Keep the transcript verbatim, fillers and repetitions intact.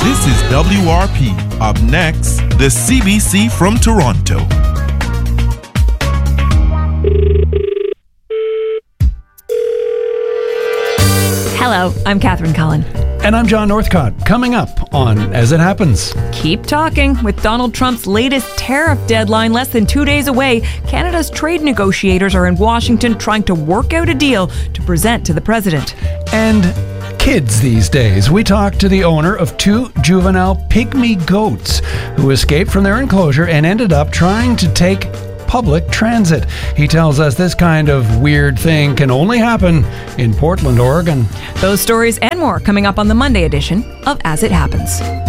This is W R P. Up next, the C B C from Toronto. Hello, I'm Catherine Cullen. And I'm John Northcott. Coming up on As It Happens. Keep talking. With Donald Trump's latest tariff deadline less than two days away, Canada's trade negotiators are in Washington trying to work out a deal to present to the president. And kids these days. We talked to the owner of two juvenile pygmy goats who escaped from their enclosure and ended up trying to take public transit. He tells us this kind of weird thing can only happen in Portland, Oregon. Those stories and more coming up on the Monday edition of As It Happens.